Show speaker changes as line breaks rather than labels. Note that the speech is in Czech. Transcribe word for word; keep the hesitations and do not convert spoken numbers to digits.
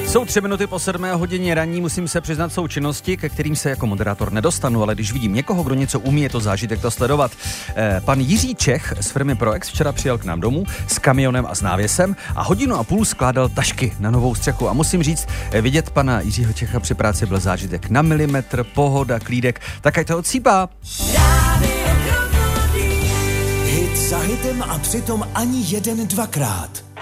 Jsou tři minuty po sedmé hodině ranní, musím se přiznat, jsou činnosti, ke kterým se jako moderátor nedostanu, ale když vidím někoho, kdo něco umí, je to zážitek to sledovat. Eh, pan Jiří Čech z firmy Proex včera přijel k nám domů s kamionem a s návěsem a hodinu a půl skládal tašky na novou střechu. A musím říct, eh, vidět pana Jiřího Čecha při práci byl zážitek na milimetr, pohoda, klídek, tak ať to odsýpá.
Hit za hitem a přitom ani jeden dvakrát.